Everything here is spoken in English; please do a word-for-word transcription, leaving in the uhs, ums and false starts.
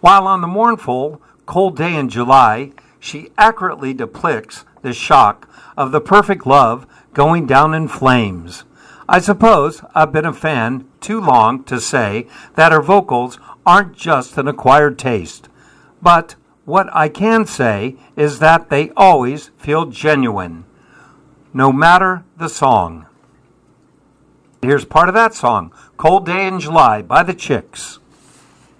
While on the mournful, cold day in July, she accurately depicts the shock of the perfect love going down in flames. I suppose I've been a fan too long to say that her vocals aren't just an acquired taste. But what I can say is that they always feel genuine, no matter the song. Here's part of that song, Cold Day in July by the Chicks.